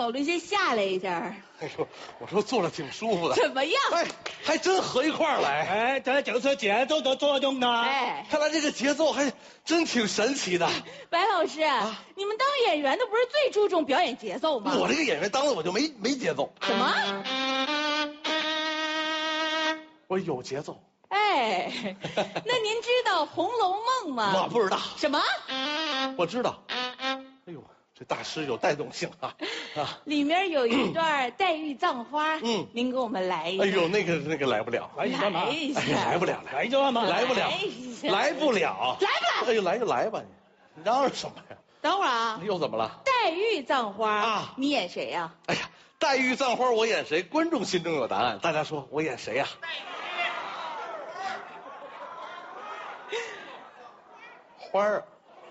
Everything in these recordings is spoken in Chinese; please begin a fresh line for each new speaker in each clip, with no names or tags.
考虑先下来一下。
哎呦，我说坐着挺舒服的。
怎么样？
哎，还真合一块儿来。
哎，这就是节奏的作用呢。
哎，
看来这个节奏还真挺神奇的。
白老师，你们当演员的不是最注重表演节奏吗？
我这个演员当的我就没节奏。
什么？
我有节奏。
哎，那您知道《红楼梦》吗？
我不知道。
什么？
我知道。哎呦，这大师有带动性啊！
里面有一段黛玉葬花，您给我们来一下。
哎呦，那个来不了，
来一下，
来不了，
来着嘛，
来不了，来不了，
来不了。
哎呦，来就来吧，你嚷嚷什么呀？
等会儿啊，
又怎么了？
黛玉葬花
啊，
你演谁呀？
哎呀，黛玉葬花我演谁？观众心中有答案，大家说我演谁呀？花儿，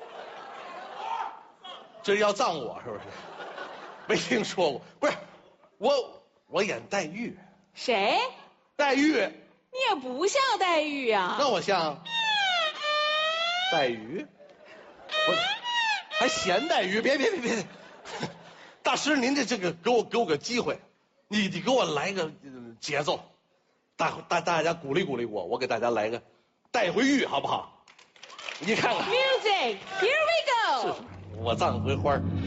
这是要葬我是不是？没听说过，不是，我演黛玉。
谁？
黛玉。
你也不像黛玉啊。
那我像黛玉？我还嫌黛玉？别！大师，您这个给我个机会，你给我来个节奏，大家鼓励鼓励我给大家来个带回玉好不好？你看看
，Music，Here we go。
是我葬回花儿。